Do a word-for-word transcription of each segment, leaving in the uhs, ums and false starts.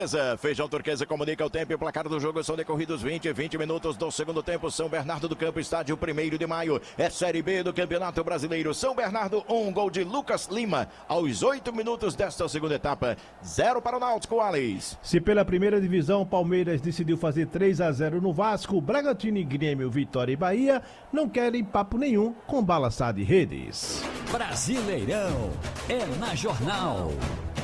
Feijão Turquesa comunica o tempo e o placar do jogo. São decorridos vinte, vinte minutos do segundo tempo. São Bernardo do Campo, estádio primeiro de maio. É Série B do Campeonato Brasileiro. São Bernardo, um gol de Lucas Lima aos oito minutos desta segunda etapa. Zero para o Náutico, Alex. Se pela primeira divisão o Palmeiras decidiu fazer três a zero no Vasco, Bragantino e Grêmio, Vitória e Bahia não querem papo nenhum com Balançar de Redes. Brasileirão é na Jornal.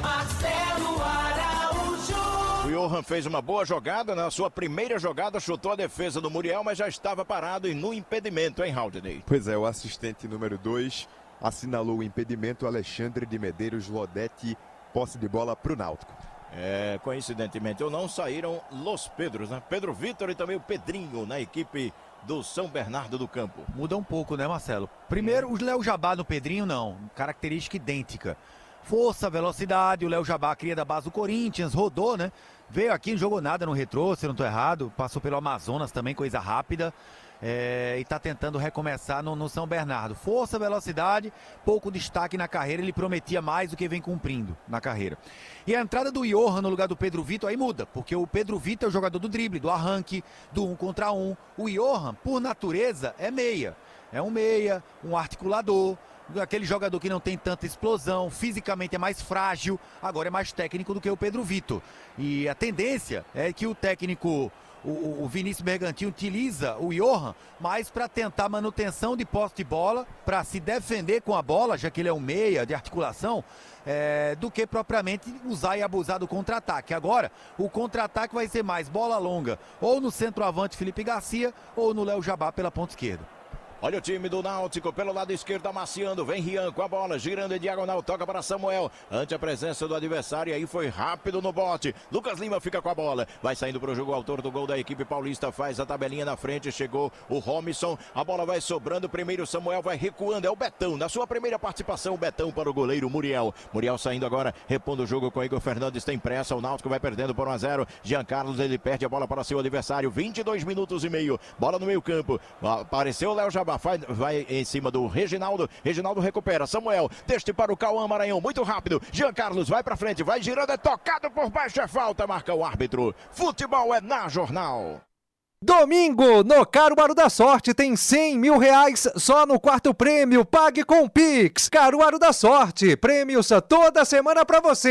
Marcelo Araújo. O Johan fez uma boa jogada, na sua primeira jogada chutou a defesa do Muriel, mas já estava parado e no impedimento, hein, Haldney? Pois é, o assistente número dois assinalou o impedimento. Alexandre de Medeiros Lodete, posse de bola para o Náutico. É, coincidentemente, ou não saíram Los Pedros, né? Pedro Vitor e também o Pedrinho na equipe do São Bernardo do Campo. Muda um pouco, né, Marcelo? Primeiro, o Léo Jabá no Pedrinho, não. Característica idêntica. Força, velocidade, o Léo Jabá cria da base do Corinthians, rodou, né? Veio aqui, não jogou nada no retrô, se eu não tô errado. Passou pelo Amazonas também, coisa rápida. É, e tá tentando recomeçar no, no São Bernardo. Força, velocidade, pouco destaque na carreira. Ele prometia mais do que vem cumprindo na carreira. E a entrada do Johan no lugar do Pedro Vitor aí muda, porque o Pedro Vitor é o jogador do drible, do arranque, do um contra um. O Johan, por natureza, é meia. É um meia, um articulador, aquele jogador que não tem tanta explosão, fisicamente é mais frágil, agora é mais técnico do que o Pedro Vitor. E a tendência é que o técnico, o, o Vinícius Bergantin, utiliza o Johan mais para tentar manutenção de posse de bola, para se defender com a bola, já que ele é um meia de articulação, é, do que propriamente usar e abusar do contra-ataque. Agora, o contra-ataque vai ser mais bola longa, ou no centroavante Felipe Garcia, ou no Léo Jabá pela ponta esquerda. Olha o time do Náutico pelo lado esquerdo amaciando, vem Rian com a bola, girando em diagonal, toca para Samuel, ante a presença do adversário, e aí foi rápido no bote. Lucas Lima fica com a bola, vai saindo para o jogo, o autor do gol da equipe paulista faz a tabelinha na frente, chegou o Robinson, a bola vai sobrando, primeiro Samuel vai recuando, é o Betão, na sua primeira participação, o Betão para o goleiro Muriel. Muriel saindo agora, repondo o jogo com Igor Fernandes, tem pressa, o Náutico vai perdendo por um a zero, Jean Carlos, ele perde a bola para seu adversário, vinte e dois minutos e meio, bola no meio campo, apareceu o Léo Jabá. Vai, vai em cima do Reginaldo, Reginaldo recupera, Samuel, deste para o Cauã Maranhão, muito rápido, Jean Carlos vai pra frente, vai girando, é tocado por baixo, é falta, marca o árbitro. Futebol é na Jornal. Domingo, no Caruaru da Sorte, tem cem mil reais só no quarto prêmio, pague com Pix. Caruaru da Sorte, prêmios toda semana pra você.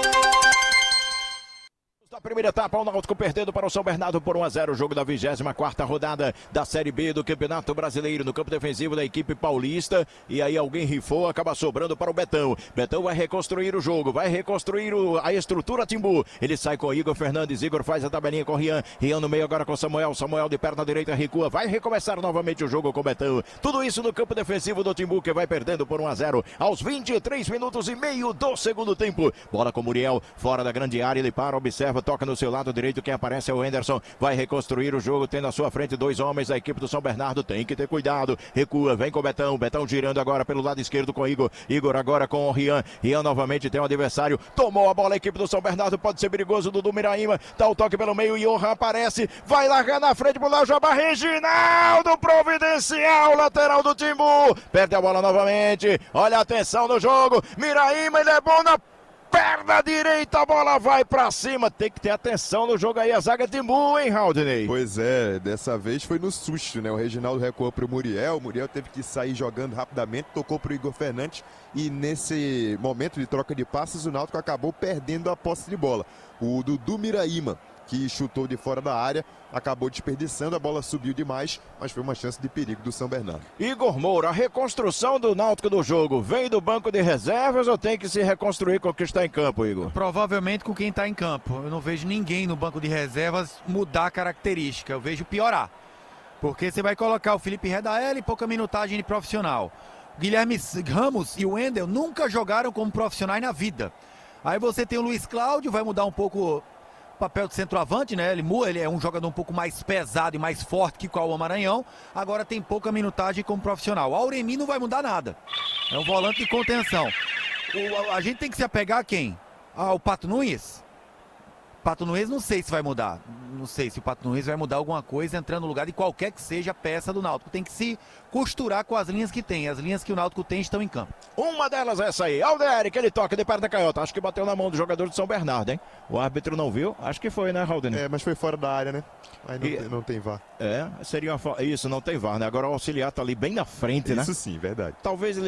Na primeira etapa, o Náutico perdendo para o São Bernardo por um a zero, jogo da vigésima quarta rodada da Série B do Campeonato Brasileiro, no campo defensivo da equipe paulista, e aí alguém rifou, acaba sobrando para o Betão. Betão vai reconstruir o jogo, vai reconstruir o, a estrutura Timbu, ele sai com o Igor Fernandes, Igor faz a tabelinha com o Rian, Rian no meio agora com o Samuel, Samuel de perna direita recua, vai recomeçar novamente o jogo com o Betão. Tudo isso no campo defensivo do Timbu, que vai perdendo por um a zero, aos vinte e três minutos e meio do segundo tempo. Bola com o Muriel, fora da grande área, ele para, observa, toca no seu lado direito, quem aparece é o Henderson, vai reconstruir o jogo, tendo à sua frente dois homens, a equipe do São Bernardo tem que ter cuidado, recua, vem com o Betão, Betão girando agora pelo lado esquerdo com o Igor, Igor agora com o Rian, Rian novamente tem um adversário, tomou a bola a equipe do São Bernardo, pode ser perigoso, Dudu Miraíma, dá o toque pelo meio, Johan aparece, vai largar na frente pro Léo Jabá, Reginaldo providencial, lateral do Timbu, perde a bola novamente, olha a atenção no jogo, Miraíma, ele é bom na perna direita, a bola vai pra cima, tem que ter atenção no jogo aí, a zaga Timbu, hein, Haldney? Pois é, dessa vez foi no susto, né? O Reginaldo recuou pro Muriel, o Muriel teve que sair jogando rapidamente, tocou pro Igor Fernandes e nesse momento de troca de passes, o Náutico acabou perdendo a posse de bola. O Dudu Miraíma, que chutou de fora da área, acabou desperdiçando, a bola subiu demais, mas foi uma chance de perigo do São Bernardo. Igor Moura, a reconstrução do Náutico do jogo, vem do banco de reservas ou tem que se reconstruir com o que está em campo, Igor? Provavelmente com quem está em campo. Eu não vejo ninguém no banco de reservas mudar a característica, eu vejo piorar. Porque você vai colocar o Felipe Redael e pouca minutagem de profissional. Guilherme Ramos e o Wendel nunca jogaram como profissionais na vida. Aí você tem o Luiz Cláudio, vai mudar um pouco papel de centroavante, né? Ele, ele é um jogador um pouco mais pesado e mais forte que o Cauã Maranhão. Agora tem pouca minutagem como profissional. O Auremi não vai mudar nada. É um volante de contenção. O, a, a gente tem que se apegar a quem? Ao Pato Nunes? Pato Nunes não sei se vai mudar. não sei se o Pato Nunes vai mudar alguma coisa entrando no lugar de qualquer que seja a peça do Náutico. Tem que se costurar com as linhas que tem. As linhas que o Náutico tem estão em campo. Uma delas é essa aí. Alder, que ele toca de perto da canhota. Acho que bateu na mão do jogador de São Bernardo, hein? O árbitro não viu? Acho que foi, né, Raulden? É, mas foi fora da área, né? Aí não, E- tem, não tem V A R. É, seria uma... fa- Isso, não tem V A R, né? Agora o auxiliar tá ali bem na frente, né? Isso sim, verdade. Talvez ele